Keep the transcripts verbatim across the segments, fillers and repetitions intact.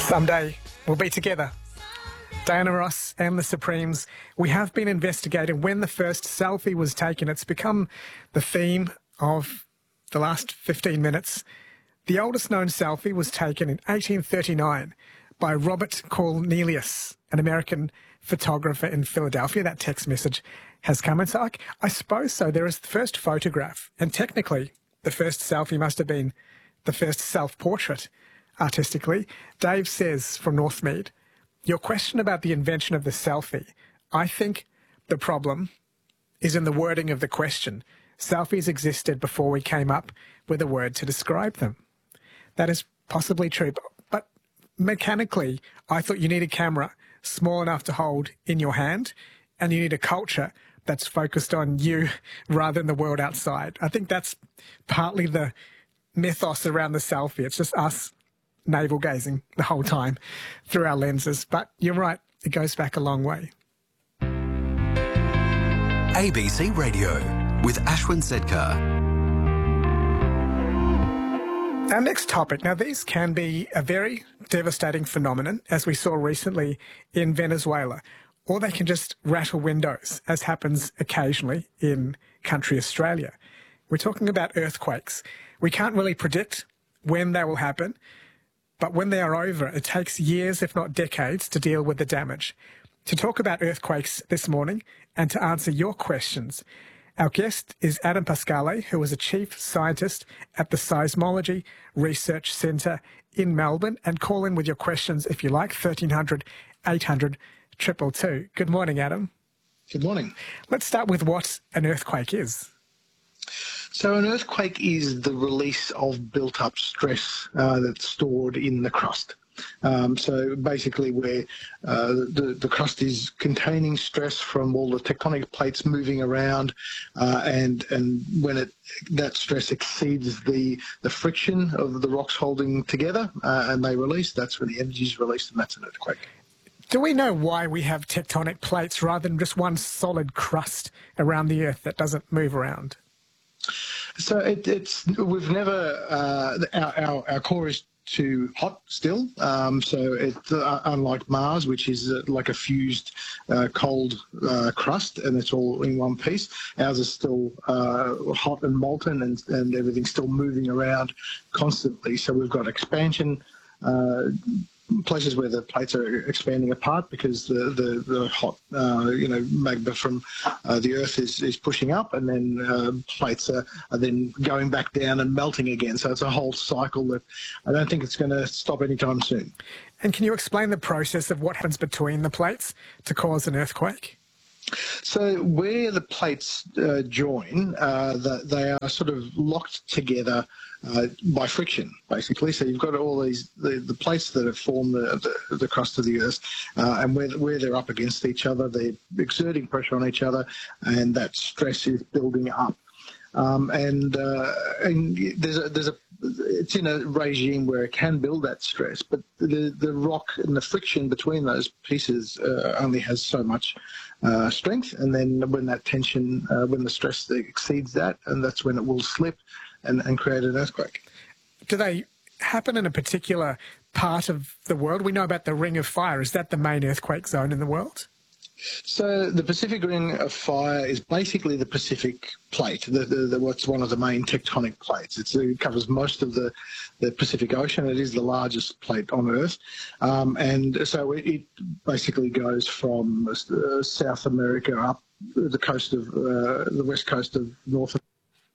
Someday we'll be together. Diana Ross and the Supremes. We have been investigating when the first selfie was taken. It's become the theme of the last fifteen minutes. The oldest known selfie was taken in eighteen thirty-nine by Robert Cornelius, an American photographer in Philadelphia. That text message has come. And so I, I suppose so. There is the first photograph, and technically the first selfie must have been the first self-portrait artistically. Dave says from Northmead, your question about the invention of the selfie, I think the problem is in the wording of the question. Selfies existed before we came up with a word to describe them. That is possibly true, but, but mechanically, I thought you need a camera small enough to hold in your hand, and you need a culture that's focused on you rather than the world outside. I think that's partly the mythos around the selfie. It's just us navel gazing the whole time through our lenses. But you're right, it goes back a long way. A B C Radio with Ashwin Sedkar. Our next topic. Now, these can be a very devastating phenomenon, as we saw recently in Venezuela, or they can just rattle windows, as happens occasionally in country Australia. We're talking about earthquakes. We can't really predict when they will happen, but when they are over, it takes years, if not decades, to deal with the damage. To talk about earthquakes this morning and to answer your questions, our guest is Adam Pascale, who is a chief scientist at the Seismology Research Centre in Melbourne. And call in with your questions if you like, thirteen hundred, eight hundred, two two two. Good morning, Adam. Good morning. Let's start with what an earthquake is. So an earthquake is the release of built-up stress uh, that's stored in the crust. Um, so basically where uh, the, the crust is containing stress from all the tectonic plates moving around, uh, and and when it that stress exceeds the, the friction of the rocks holding together uh, and they release, that's when the energy is released, and that's an earthquake. Do we know why we have tectonic plates rather than just one solid crust around the Earth that doesn't move around? So it, it's we've never uh, our, our our core is too hot still. Um, so it uh, unlike Mars, which is uh, like a fused uh, cold uh, crust, and it's all in one piece. Ours is still uh, hot and molten, and and everything's still moving around constantly. So we've got expansion. Uh, places where the plates are expanding apart because the, the, the hot, uh, you know, magma from uh, the Earth is, is pushing up, and then uh, plates are, are then going back down and melting again. So it's a whole cycle that I don't think it's going to stop anytime soon. And can you explain the process of what happens between the plates to cause an earthquake? So where the plates uh, join, uh, the, they are sort of locked together uh, by friction, basically. So you've got all these the, the plates that have formed the, the, the crust of the Earth, uh, and where, where they're up against each other, they're exerting pressure on each other, and that stress is building up. Um, and, uh, and there's a, there's a, it's in a regime where it can build that stress, but the, the rock and the friction between those pieces uh, only has so much uh, strength. And then when that tension, uh, when the stress exceeds that, and that's when it will slip and, and create an earthquake. Do they happen in a particular part of the world? We know about the Ring of Fire. Is that the main earthquake zone in the world? So the Pacific Ring of Fire is basically the Pacific Plate, the, the, the, what's one of the main tectonic plates. It's, it covers most of the, the Pacific Ocean. It is the largest plate on Earth. Um, and so it, it basically goes from uh, South America up the coast of, uh, the west coast of North America.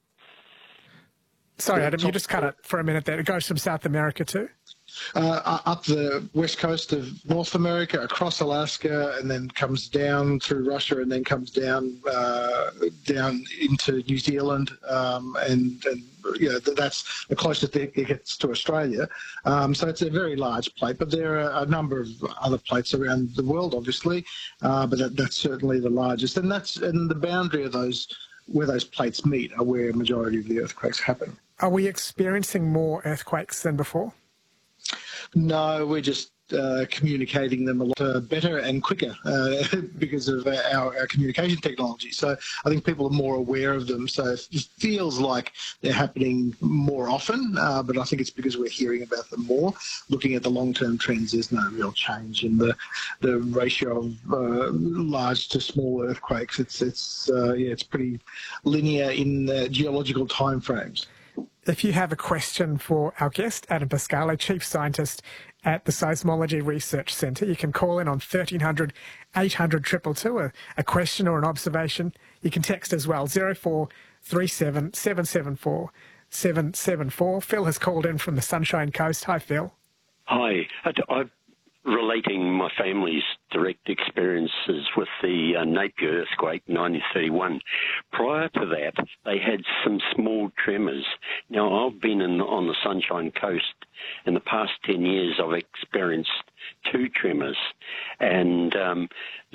Sorry, Adam, you just cut it for a minute there. It goes from South America too? Uh, up the west coast of North America, across Alaska, and then comes down through Russia, and then comes down uh, down into New Zealand, um, and, and you know, that's the closest it gets to Australia. Um, so it's a very large plate, but there are a number of other plates around the world, obviously, uh, but that, that's certainly the largest, and that's and the boundary of those where those plates meet are where a majority of the earthquakes happen. Are we experiencing more earthquakes than before? No, we're just uh, communicating them a lot uh, better and quicker uh, because of our, our communication technology. So I think people are more aware of them. So it feels like they're happening more often, uh, but I think it's because we're hearing about them more. Looking at the long-term trends, there's no real change in the the ratio of uh, large to small earthquakes. It's it's uh, yeah, it's pretty linear in uh, geological timeframes. If you have a question for our guest, Adam Pascale, Chief Scientist at the Seismology Research Centre, you can call in on thirteen hundred, eight hundred, two two two, a, a question or an observation. You can text as well, zero four three seven, seven seven four, seven seven four. Phil has called in from the Sunshine Coast. Hi, Phil. Hi. I'm relating my family's direct experiences with the uh, Napier earthquake, nineteen thirty-one. Prior to that, they had some small tremors. Now, I've been in, on the Sunshine Coast. In the past ten years, I've experienced two tremors. And um,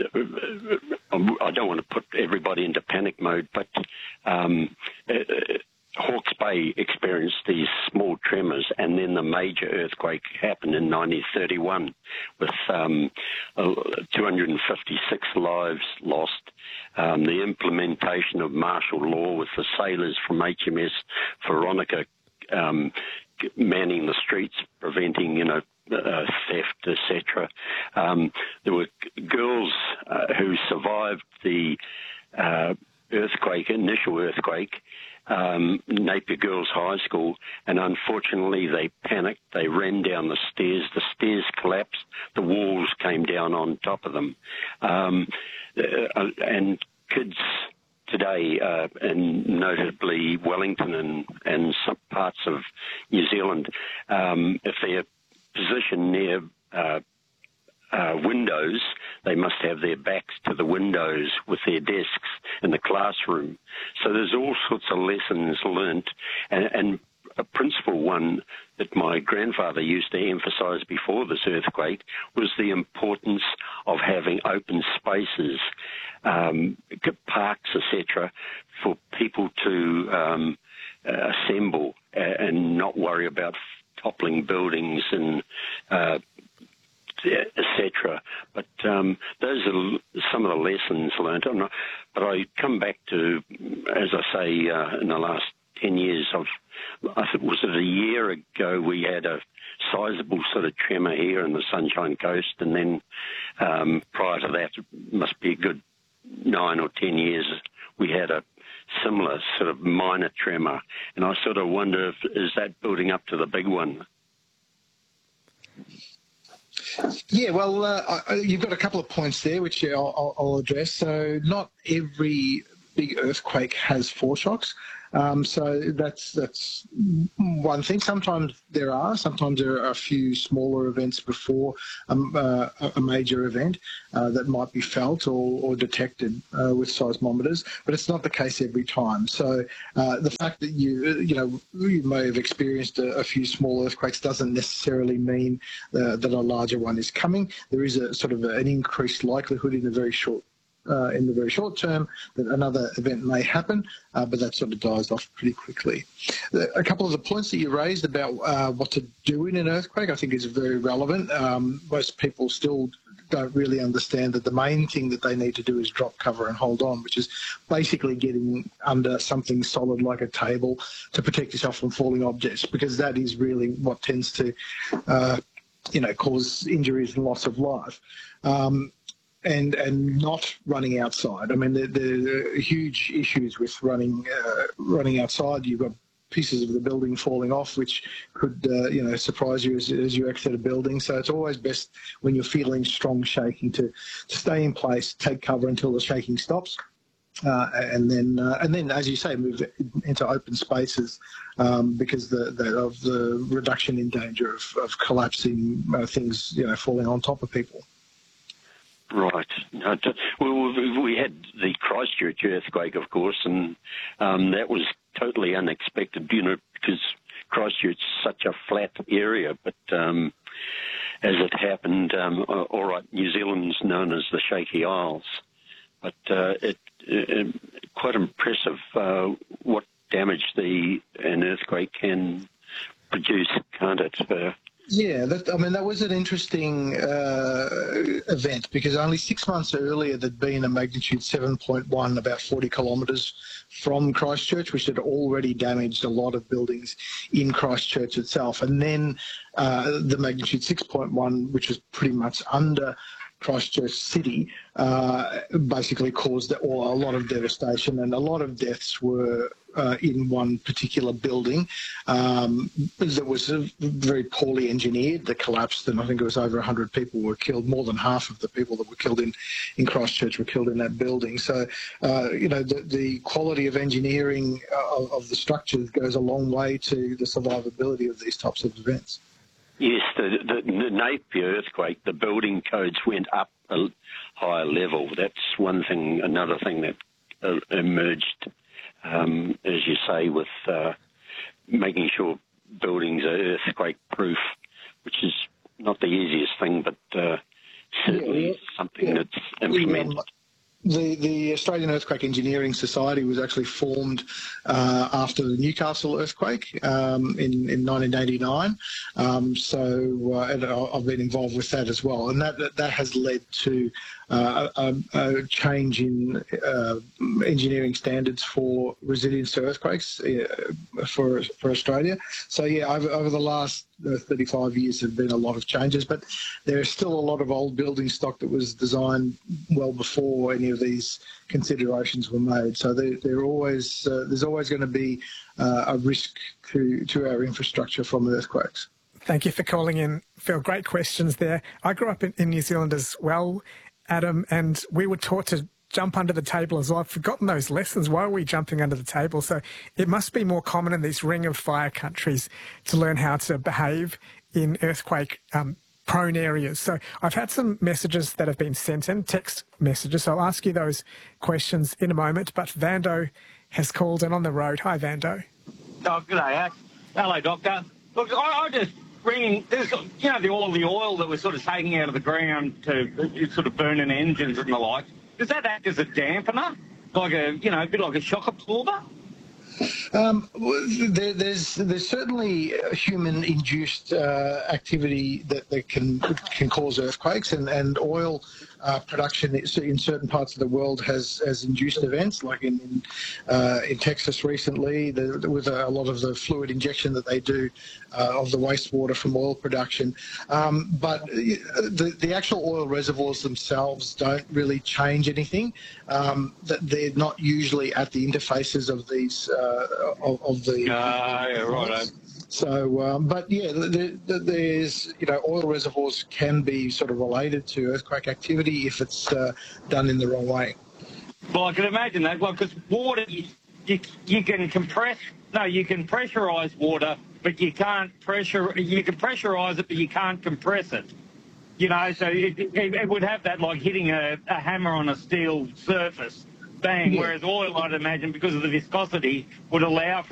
I don't want to put everybody into panic mode, but um, uh, Hawke's Bay experienced these small tremors, and then the major earthquake happened in nineteen thirty-one with um, two hundred fifty-six lives lost. Um, the implementation of martial law with the sailors from H M S Veronica um, manning the streets, preventing, you know, uh, theft, et cetera. Um, there were girls uh, who survived the uh, earthquake, initial earthquake, Um, Napier Girls High School, and unfortunately they panicked. They ran down the stairs. The stairs collapsed. The walls came down on top of them. Um, uh, and kids today, uh, and notably Wellington and, and some parts of New Zealand, um, if they're positioned near uh, Uh, windows, they must have their backs to the windows with their desks in the classroom. So there's all sorts of lessons learnt, and, and a principal one that my grandfather used to emphasise before this earthquake was the importance of having open spaces, um, parks, et cetera, for people to um, uh, assemble and not worry about toppling buildings and uh, et cetera. But um, those are some of the lessons learned. Not, but I come back to, as I say, uh, in the last ten years, I've, I think was it a year ago we had a sizable sort of tremor here in the Sunshine Coast, and then um, prior to that, it must be a good nine or ten years, we had a similar sort of minor tremor. And I sort of wonder if is that building up to the big one? Yeah, well, uh, I, you've got a couple of points there, which I'll, I'll, I'll address. So not every big earthquake has foreshocks. Um, so that's that's one thing. Sometimes there are. Sometimes there are a few smaller events before um, uh, a major event uh, that might be felt or, or detected uh, with seismometers, but it's not the case every time. So uh, the fact that you you know you may have experienced a, a few small earthquakes doesn't necessarily mean uh, that a larger one is coming. There is a sort of an increased likelihood in a very short Uh, in the very short term that another event may happen, uh, but that sort of dies off pretty quickly. A couple of the points that you raised about uh, what to do in an earthquake I think is very relevant. Um, most people still don't really understand that the main thing that they need to do is drop, cover and hold on, which is basically getting under something solid like a table to protect yourself from falling objects, because that is really what tends to uh, you know, cause injuries and loss of life. Um, And, and not running outside. I mean, there, there are huge issues with running uh, running outside. You've got pieces of the building falling off, which could, uh, you know, surprise you as, as you exit a building. So it's always best when you're feeling strong shaking to, to stay in place, take cover until the shaking stops, uh, and then uh, and then, as you say, move into open spaces um, because the, the, of the reduction in danger of, of collapsing uh, things, you know, falling on top of people. Right. Well, we had the Christchurch earthquake, of course, and um, that was totally unexpected, you know, because Christchurch is such a flat area. But um, as it happened, um, all right, New Zealand's known as the Shaky Isles, but uh, it, it quite impressive uh, what damage the an earthquake can produce, can't it? Uh, Yeah, that, I mean, that was an interesting uh, event because only six months earlier there'd been a magnitude seven point one about forty kilometres from Christchurch, which had already damaged a lot of buildings in Christchurch itself. And then uh, the magnitude six point one, which was pretty much under Christchurch City, uh, basically caused all, a lot of devastation, and a lot of deaths were uh, in one particular building um, that was uh, very poorly engineered, that collapsed, and I think it was over one hundred people were killed. More than half of the people that were killed in, in Christchurch were killed in that building. So, uh, you know, the, the quality of engineering of, of the structures goes a long way to the survivability of these types of events. Yes, the, the, the Napier earthquake, the building codes went up a higher level. That's one thing. Another thing that uh, emerged, um, as you say, with uh, making sure buildings are earthquake-proof, which is not the easiest thing, but uh, certainly yeah, something yeah. that's implemented. Um, The, the Australian Earthquake Engineering Society was actually formed uh, after the Newcastle earthquake um, in, in nineteen eighty-nine. Um, so uh, and I've been involved with that as well. And that, that, that has led to uh, a, a change in uh, engineering standards for resilience to earthquakes uh, for, for Australia. So, yeah, over, over the last uh, thirty-five years there have been a lot of changes, but there is still a lot of old building stock that was designed well before any of these considerations were made. So there, there always, uh, there's always going to be uh, a risk to, to our infrastructure from earthquakes. Thank you for calling in, Phil. Great questions there. I grew up in, in New Zealand as well, Adam, and we were taught to jump under the table as well. I've forgotten those lessons. Why are we jumping under the table? So it must be more common in these ring of fire countries to learn how to behave in earthquake um, prone areas. So I've had some messages that have been sent in, text messages. So I'll ask you those questions in a moment. But Vando has called in on the road. Hi, Vando. Oh, good day, Ash. Hello, Doctor. Look, I, I just bringing, there's, you know, the, all the oil that we're sort of taking out of the ground to sort of burning engines and the like. Does that act as a dampener? Like a, you know, a bit like a shock absorber? Um, there, there's there's certainly human-induced uh, activity that, that can can cause earthquakes, and and oil uh, production in certain parts of the world has has induced events, like in in, uh, in Texas recently, the, with a, a lot of the fluid injection that they do uh, of the wastewater from oil production. Um, but the the actual oil reservoirs themselves don't really change anything. Um, that they're not usually at the interfaces of these. Uh, Of, of the uh, yeah, right. So, um, but yeah, the, the, there's you know oil reservoirs can be sort of related to earthquake activity if it's uh, done in the wrong way. Well, I can imagine that. Well, because water, you, you you can compress. No, you can pressurize water, but you can't pressure. You can pressurize it, but you can't compress it. You know, so it, it, it would have that like hitting a, a hammer on a steel surface. Bang, yeah. Whereas oil, I'd imagine, because of the viscosity, would allow for